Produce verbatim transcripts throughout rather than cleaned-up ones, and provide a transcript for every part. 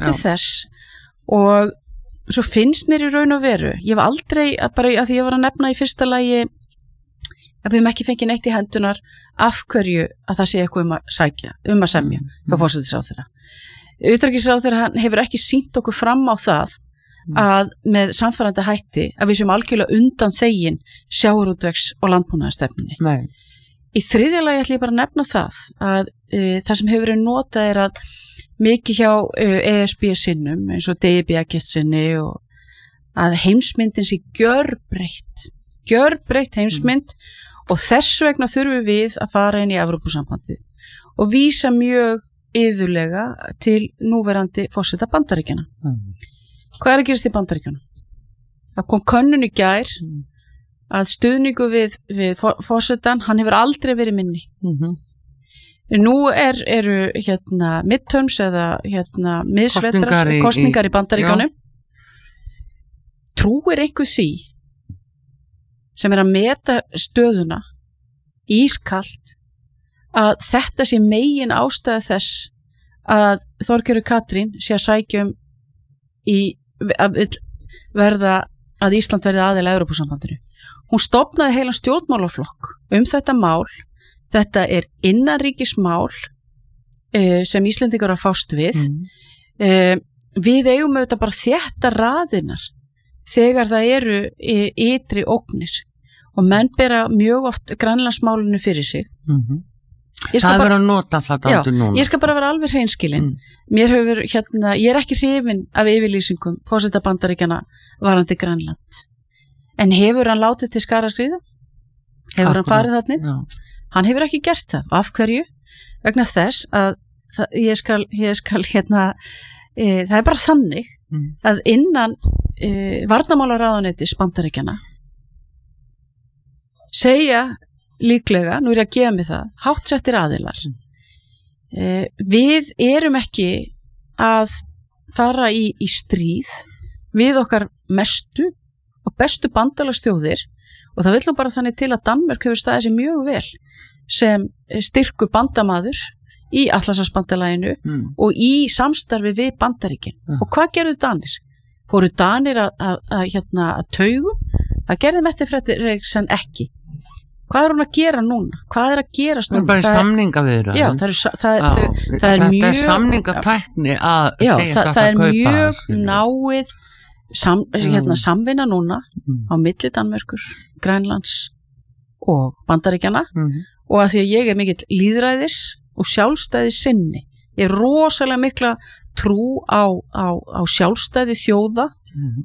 til þess og svo finnst mér í raun og veru ég hef aldrei, bara að því ég var að nefna í fyrsta lagi að við höfum ekki fengið neitt í hendunar af hverju að það sé eitthvað um að sækja, um að semja mm. hjá forsætisráðherra. Utanríkisráðherra hann hefur ekki sýnt okkur fram á það mm. að með samfærandi hætti að við séum algjörlega undan þegin sjávarútvegs og landbúnaðarstefnunni. Nei. Í þriðja lagi ætla ég bara að nefna það að uh, það sem hefur verið notað er að mikið hjá uh, E S B sinnum eins og D I B sinni og að heimsmyndin sé gjörbreytt, gjörbreytt heimsmynd mm. og þess vegna þurfum við að fara inn í Evrópusambandið og vísa mjög iðulega til núverandi forseta Bandaríkjanna. Mm. Hvað er að gerast í Bandaríkjanum? Það kom könnun í gær mm. að stuðningu við, við forsetan, hann hefur aldrei verið minni. Mm-hmm. Nú er, eru hérna midterms eða hérna miðsvetrar, kostningar í, í Bandaríkjanum. Trúir einhver því sem er að meta stöðuna ískalt að þetta sé megin ástæða þess að Þorgerður Katrín sé að sækja um í að verða að Ísland verði aðila að Evrópusambandinu. Hún stofnaði heilan stjórnmálaflokk um þetta mál. Þetta er innanríkismál eh, sem Íslendingar að fást við. Mm. Eh, við eigum auðvitað bara þétta raðirnar þegar það eru ytri ógnir og menn bera mjög oft grænlandsmálinu fyrir sig. Mm-hmm. Það er verið að nota það já, núna. Ég skal bara vera alveg hreinskilin. Mm. Mér hefur, hérna, ég er ekki hrifin af yfirlýsingum forseta Bandaríkjanna varandi Grænland. En hefur hann látið til skara skriða? Hefur Akkurat. Hann farið þannig? Já. Hann hefur ekki gert það. Og af hverju? Vegna þess að það, ég skal, ég skal hérna, e, það er bara þannig mm. að innan e, varnarmálaráðuneytis Bandaríkjanna segja líklega, nú er ég að gefa mig það, háttsettir aðilar. Eh, við erum ekki að fara í, í stríð við okkar mestu og bestu bandalagsþjóðir og það vil nú bara þannig til að Danmörk hefur staðið sér mjög vel sem styrkur bandamaður í Atlantshafsbandalaginu mm. og í samstarfi við Bandaríkin. Mm. Og hvað gerðu Danir? Fóru Danir að, að, að, hérna, að taugu? Það gerði Mette Frederiksen ekki. Hvað er hún að gera núna? Hvað er að gerast núna? Það er bara samningaviðræður. Já, það er, það, já, það, það er þetta mjög... Þetta er samningatækni að já, segjast það, að það er kaupa. mjög náið sam, hérna, samvinna núna mm. á milli Danmerkur, Grænlands og Bandaríkjanna mm. og að því að ég er mikill lýðræðis og sjálfstæði sinni. Ég er rosalega mikla trú á, á, á sjálfstæði þjóða mm.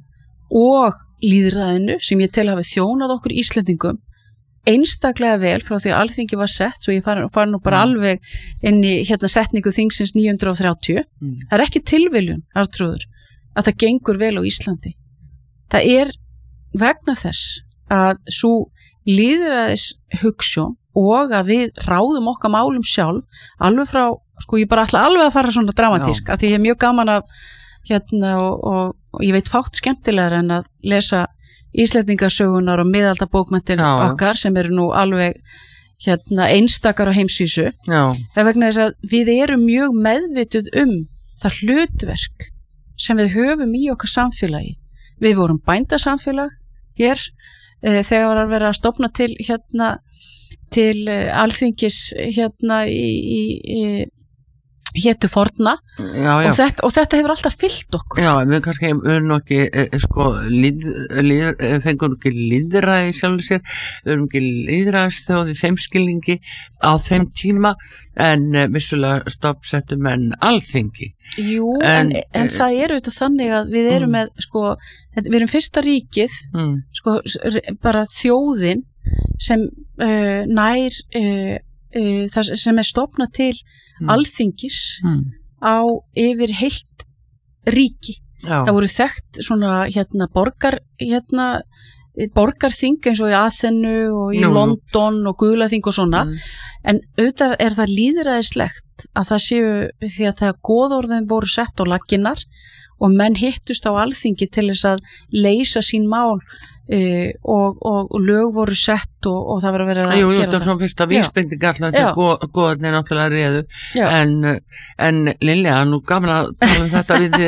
og lýðræðinu sem ég tel hafi þjónað okkur Íslendingum einstaklega vel frá því að Alþingi var sett svo ég fari, fari nú bara mm. alveg inn í hérna setningu þingsins níu hundruð þrjátíu mm. það er ekki tilviljun, Arnþrúður að það gengur vel á Íslandi það er vegna þess að svo lýðræðis hugsjón og að við ráðum okkar málum sjálf alveg frá, sko ég bara ætla alveg að fara svona dramatísk, að því ég er mjög gaman af hérna og, og, og ég veit fátt skemmtilegar en að lesa Íslendingasögunar og miðaldabókmenntir okkar sem eru nú alveg hérna, einstakar á heimsvísu. Það er vegna þess að við erum mjög meðvituð um það hlutverk sem við höfum í okkar samfélagi. Við vorum bændasamfélag hér e, þegar var að vera að stofna til hérna til e, Alþingis hérna í, í, í hétu forna já, já. Og, þetta, og þetta hefur alltaf fyllt okkur. Já, við kannski við erum ekki sko, líð, líð, fengum ekki líðræði sjálf sér, við erum ekki líðræðisþjóð í þeim skilningi á þeim tíma en vissulega stoppsettum en Alþingi. Jú, en, en, en það er auðvitað þannig að við erum mm. með sko, við erum fyrsta ríkið mm. sko, bara þjóðin sem uh, nær uh, uh, það sem er stofnað til Mm. Alþingis mm. á yfir heilt ríki. Já. Það voru þekkt svona hérna borgar hérna borgarþing eins og í Aþenu og í Nú. London og Gulaþing og svona mm. en auðvitað er það lýðræðislegt að það séu því að það goðorðin voru sett á laginnar og menn hittust á Alþingi til þess að leysa sín mál Uh, og, og, og lög voru sett og, og það var að vera að jú, jú, gera það. Jú, það er fyrsta vísbending alltaf til góðarnir náttúrulega réðu en, en Lilja, nú gaman að tala um þetta við